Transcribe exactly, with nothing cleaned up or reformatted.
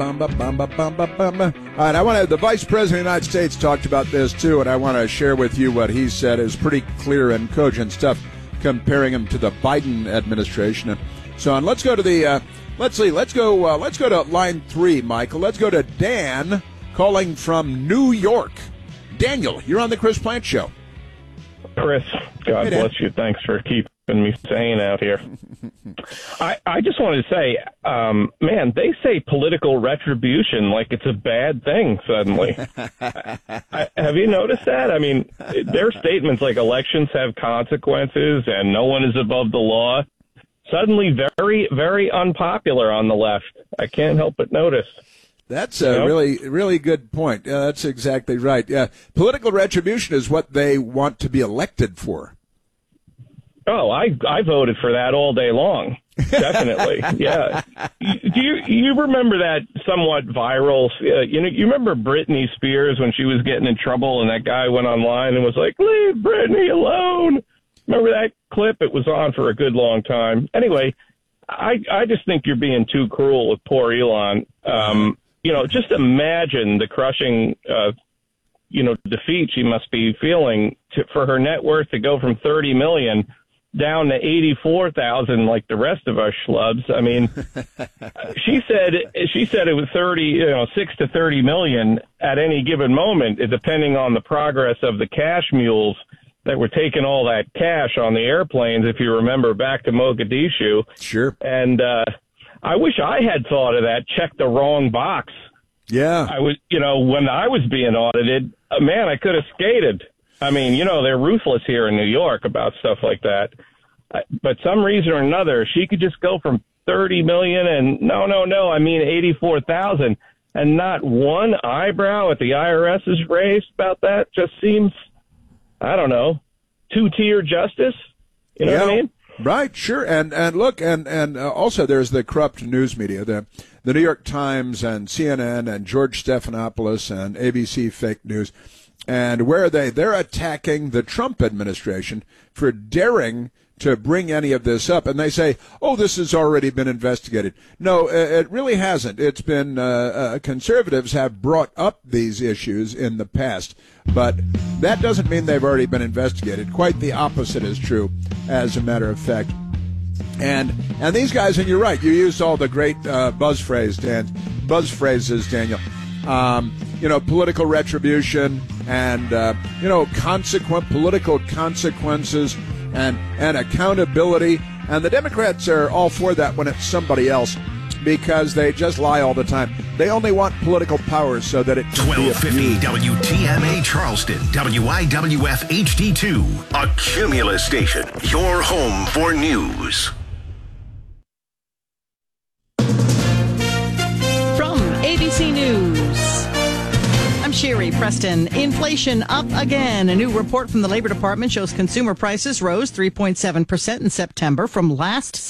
Bum, bum, bum, bum, bum, bum, bum. All right, I want to. The Vice President of the United States talked about this too, and I want to share with you what he said. Is pretty clear and cogent stuff, comparing him to the Biden administration and so on. Let's go to the. Uh, let's see. Let's go. Uh, let's go to line three, Michael. Let's go to Dan, calling from New York. Daniel, you're on the Chris Plante Show. Chris, God Hey, Dan. bless you. Thanks for keeping me sane out here. I, I just wanted to say, um, man, they say political retribution like it's a bad thing suddenly. I, have you noticed that? I mean, their statements like elections have consequences and no one is above the law. Suddenly very, very unpopular on the left. I can't help but notice. That's a really, really good point. Uh, that's exactly right. Yeah, political retribution is what they want to be elected for. Oh, I I voted for that all day long. Definitely, yeah. Do you you remember that somewhat viral? Uh, you know, you remember Britney Spears when she was getting in trouble, and that guy went online and was like, "Leave Britney alone." Remember that clip? It was on for a good long time. Anyway, I I just think you're being too cruel with poor Elon. Um, you know, just imagine the crushing, uh, you know, defeat she must be feeling to, for her net worth to go from thirty million down to eighty-four thousand like the rest of us schlubs. I mean, she said she said it was thirty, you know, six to thirty million at any given moment, depending on the progress of the cash mules that were taking all that cash on the airplanes, if you remember, back to Mogadishu. Sure. And uh, I wish I had thought of that, checked the wrong box. Yeah. I was, you know, when I was being audited, uh, man, I could have skated. I mean, you know, they're ruthless here in New York about stuff like that. Uh, but some reason or another, she could just go from thirty million and no, no, no, I mean eighty-four thousand, and not one eyebrow at the I R S is raised about that. Just seems, I don't know, two-tier justice. You know yeah. what I mean? Right, sure. And and look, and and uh, also there's the corrupt news media, the the New York Times and C N N and George Stephanopoulos and A B C Fake News. And where are they? They're attacking the Trump administration for daring to bring any of this up. And they say, oh, this has already been investigated. No, it really hasn't. It's been, uh, uh, conservatives have brought up these issues in the past. But that doesn't mean they've already been investigated. Quite the opposite is true, as a matter of fact. And and these guys, and you're right, you used all the great uh, buzz phrase, Dan, buzz phrases, Daniel. Um, you know, political retribution and, uh, you know, consequent political consequences and, and accountability. And the Democrats are all for that when it's somebody else because they just lie all the time. They only want political power so that it can be twelve fifty W T M A Charleston, W I W F H D two, a Cumulus station, your home for news. A B C News. I'm Sherry Preston. Inflation up again. A new report from the Labor Department shows consumer prices rose three point seven percent in September from last